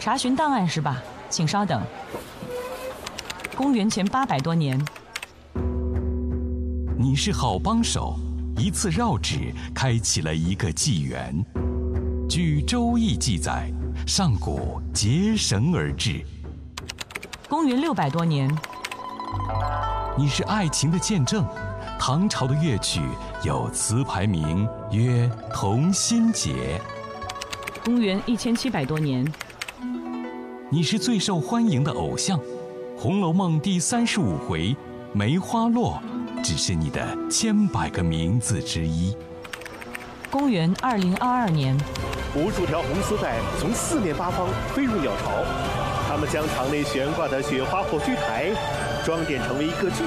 查询档案是吧？请稍等。公元前800多年。 你是好帮手，一次绕指开启了一个纪元。据《周易》记载，上古结绳而治。 公元600多年。 你是爱情的见证，唐朝的乐曲有词牌名曰《同心结》。 公元1700多年。 你是最受欢迎的偶像，《红楼梦》第35回梅花落只是你的千百个名字之一。 公元2022年。 无数条红丝带从四面八方飞入鸟巢，它们将场内悬挂的雪花火炬台装点成为一个巨